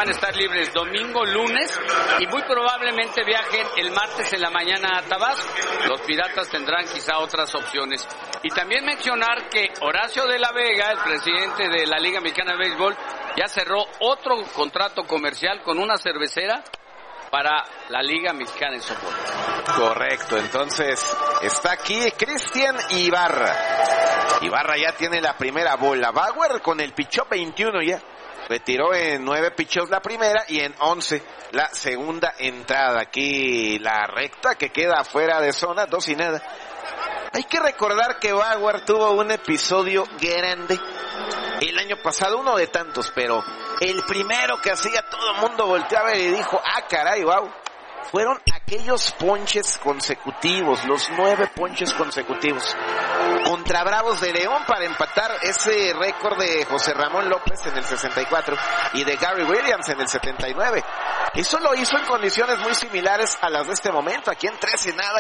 van a estar libres domingo, lunes y muy probablemente viajen el martes en la mañana a Tabasco. Los Piratas tendrán quizá otras opciones. Y también mencionar que Horacio de la Vega, el presidente de la Liga Mexicana de Béisbol, ya cerró otro contrato comercial con una cervecera para la Liga Mexicana de Softball. Correcto, entonces está aquí Cristian Ibarra. Ibarra ya tiene la primera bola. Bauer con el pichó 21 ya. Retiró en 9 pichos la primera y en 11 la segunda entrada. Aquí la recta que queda fuera de zona, 2-0. Hay que recordar que Bauer tuvo un episodio grande el año pasado, uno de tantos, pero el primero que hacía todo el mundo volteaba y dijo, caray, wow. Fueron aquellos ponches consecutivos, los 9 ponches consecutivos contra Bravos de León para empatar ese récord de José Ramón López en el 64 y de Gary Williams en el 79. Eso lo hizo en condiciones muy similares a las de este momento, aquí en 13 nada.